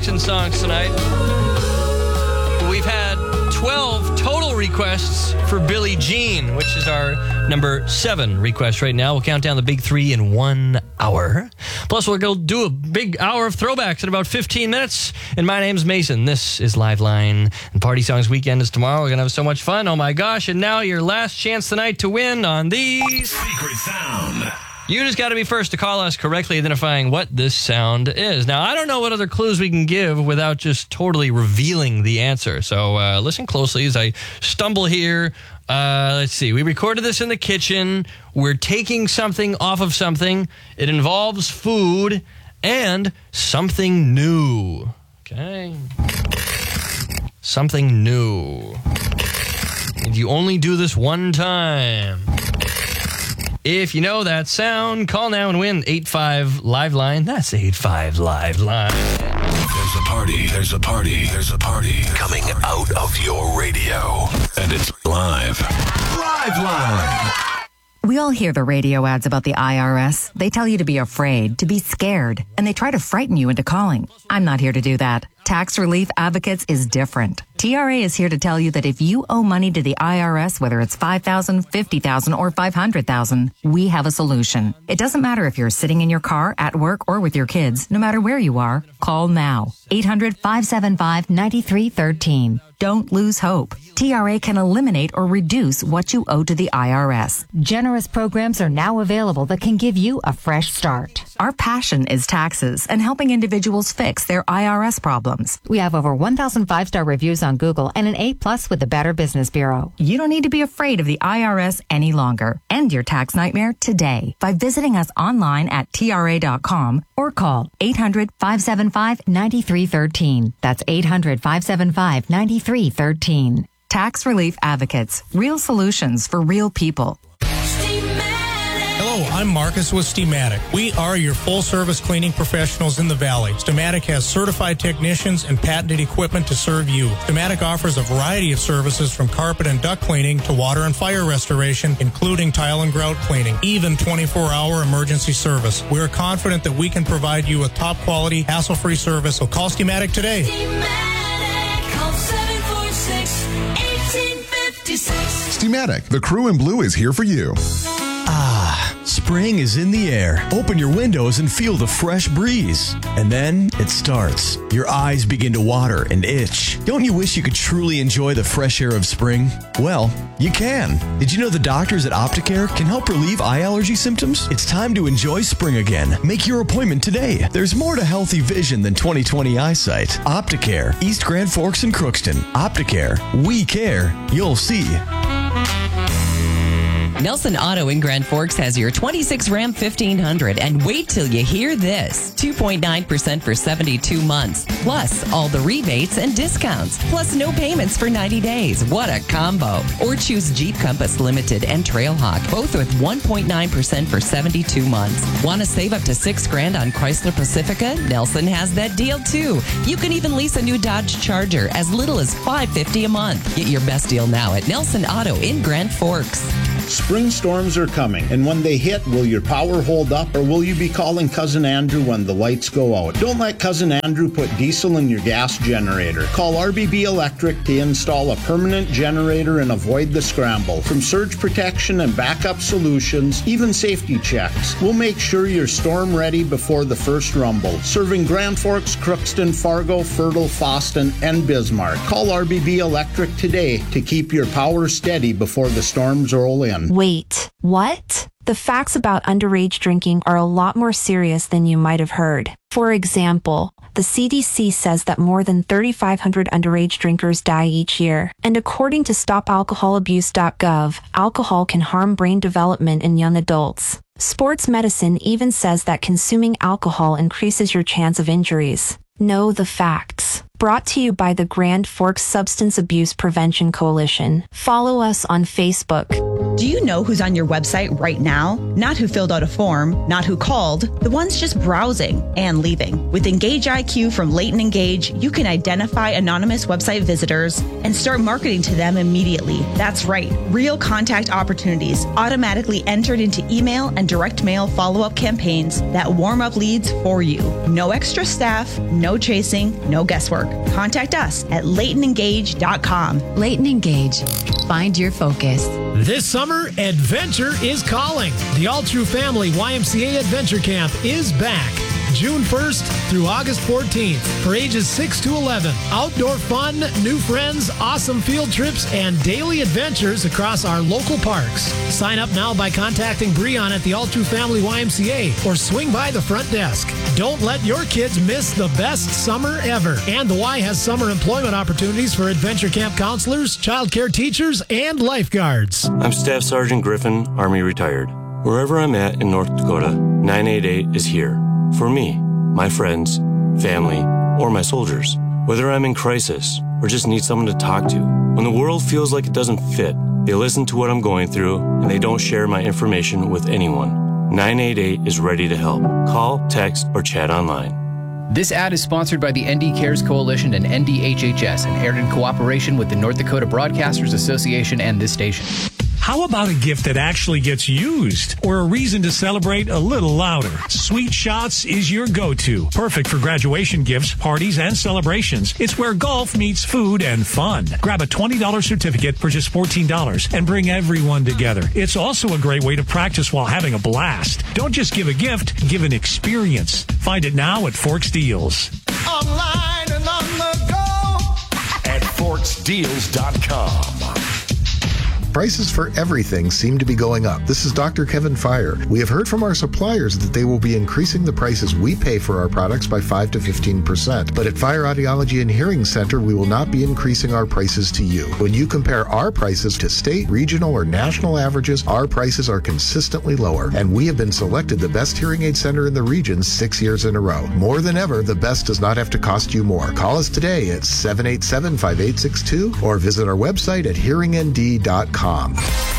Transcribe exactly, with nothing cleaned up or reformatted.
songs tonight. We've had twelve total requests for Billie Jean, which is our number seven request right now. We'll count down the big three in one hour. Plus, we'll go do a big hour of throwbacks in about fifteen minutes. And my name's Mason. This is Liveline. And Party Songs Weekend is tomorrow. We're going to have so much fun. Oh my gosh. And now your last chance tonight to win on the Secret Sound. You just got to be first to call us correctly identifying what this sound is. Now, I don't know what other clues we can give without just totally revealing the answer. So uh, listen closely as I stumble here. Uh, let's see. We recorded this in the kitchen. We're taking something off of something. It involves food and something new. Okay. Something new. And you only do this one time. If you know that sound, call now and win eight five Liveline. That's eight five Liveline. There's a party, there's a party, there's a party coming out of your radio. And it's live. Liveline. We all hear the radio ads about the I R S. They tell you to be afraid, to be scared, and they try to frighten you into calling. I'm not here to do that. Tax Relief Advocates is different. T R A is here to tell you that if you owe money to the I R S, whether it's five thousand dollars, fifty thousand dollars, or five hundred thousand dollars, we have a solution. It doesn't matter if you're sitting in your car, at work, or with your kids. No matter where you are, call now. eight hundred, five seven five, nine three one three. Don't lose hope. T R A can eliminate or reduce what you owe to the I R S. Generous programs are now available that can give you a fresh start. Our passion is taxes and helping individuals fix their I R S problems. We have over one thousand five-star reviews on Google and an A plus with the Better Business Bureau. You don't need to be afraid of the I R S any longer. End your tax nightmare today by visiting us online at T R A dot com or call eight hundred, five seven five, nine three one three. That's eight hundred, five seven five, nine three one three. Tax Relief Advocates. Real solutions for real people. Hello, I'm Marcus with Steamatic. We are your full-service cleaning professionals in the Valley. Steamatic has certified technicians and patented equipment to serve you. Steamatic offers a variety of services from carpet and duct cleaning to water and fire restoration, including tile and grout cleaning, even twenty-four hour emergency service. We are confident that we can provide you with top-quality, hassle-free service, so call Steamatic today. Steamatic, call seven four six, one eight five six. Steamatic, the crew in blue is here for you. Ah, spring is in the air. Open your windows and feel the fresh breeze. And then it starts. Your eyes begin to water and itch. Don't you wish you could truly enjoy the fresh air of spring? Well, you can. Did you know the doctors at Opticare can help relieve eye allergy symptoms? It's time to enjoy spring again. Make your appointment today. There's more to healthy vision than twenty twenty eyesight. Opticare, East Grand Forks and Crookston. Opticare, we care. You'll see. Nelson Auto in Grand Forks has your twenty-six Ram fifteen hundred, and wait till you hear this. two point nine percent for seventy-two months, plus all the rebates and discounts, plus no payments for ninety days. What a combo. Or choose Jeep Compass Limited and Trailhawk, both with one point nine percent for seventy-two months. Want to save up to six grand on Chrysler Pacifica? Nelson has that deal too. You can even lease a new Dodge Charger as little as five hundred fifty dollars a month. Get your best deal now at Nelson Auto in Grand Forks. Spring storms are coming, and when they hit, will your power hold up, or will you be calling Cousin Andrew when the lights go out? Don't let Cousin Andrew put diesel in your gas generator. Call R B B Electric to install a permanent generator and avoid the scramble. From surge protection and backup solutions, even safety checks, we'll make sure you're storm ready before the first rumble. Serving Grand Forks, Crookston, Fargo, Fertile, Foston, and Bismarck. Call R B B Electric today to keep your power steady before the storms roll in. Wait, what? The facts about underage drinking are a lot more serious than you might have heard. For example, the C D C says that more than three thousand five hundred underage drinkers die each year. And according to stop alcohol abuse dot gov, alcohol can harm brain development in young adults. Sports medicine even says that consuming alcohol increases your chance of injuries. Know the facts. Brought to you by the Grand Forks Substance Abuse Prevention Coalition. Follow us on Facebook. Do you know who's on your website right now? Not who filled out a form, not who called, the ones just browsing and leaving. With Engage I Q from Leighton Engage, you can identify anonymous website visitors and start marketing to them immediately. That's right, real contact opportunities automatically entered into email and direct mail follow-up campaigns that warm up leads for you. No extra staff, no chasing, no guesswork. Contact us at leighton engage dot com. Leighton Engage. Find your focus. This summer, adventure is calling. The All True Family Y M C A Adventure Camp is back. June first through August fourteenth for ages six to eleven. Outdoor fun, new friends, awesome field trips, and daily adventures across our local parks. Sign up now by contacting Breon at the All True Family Y M C A or swing by the front desk. Don't let your kids miss the best summer ever. And the Y has summer employment opportunities for adventure camp counselors, child care teachers, and lifeguards. I'm Staff Sergeant Griffin, Army retired. Wherever I'm at in North Dakota, nine eight eight is here. For me, my friends, family, or my soldiers. Whether I'm in crisis or just need someone to talk to. When the world feels like it doesn't fit, they listen to what I'm going through and they don't share my information with anyone. nine eight eight is ready to help. Call, text, or chat online. This ad is sponsored by the N D Cares Coalition and N D H H S and aired in cooperation with the North Dakota Broadcasters Association and this station. How about a gift that actually gets used or a reason to celebrate a little louder? Sweet Shots is your go-to. Perfect for graduation gifts, parties, and celebrations. It's where golf meets food and fun. Grab a twenty dollars certificate for just fourteen dollars and bring everyone together. It's also a great way to practice while having a blast. Don't just give a gift, give an experience. Find it now at Forks Deals. Online and on the go at forks deals dot com. Prices for everything seem to be going up. This is Doctor Kevin Fire. We have heard from our suppliers that they will be increasing the prices we pay for our products by five to fifteen percent. But at Fire Audiology and Hearing Center, we will not be increasing our prices to you. When you compare our prices to state, regional, or national averages, our prices are consistently lower. And we have been selected the best hearing aid center in the region six years in a row. More than ever, the best does not have to cost you more. Call us today at seven eight seven, five eight six two or visit our website at hearing n d dot com.